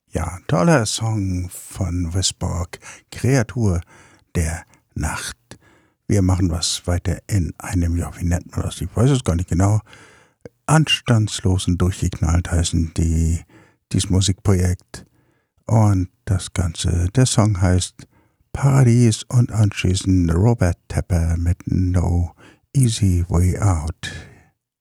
Ja, toller Song von Wisborg, Kreatur der Nacht. Wir machen was weiter in einem, ja, wie nennt man das? Ich weiß es gar nicht genau. Anstandslos und durchgeknallt heißen dieses Musikprojekt. Und das Ganze, der Song heißt Paradies und anschließend Robert Tepper mit No Easy Way Out.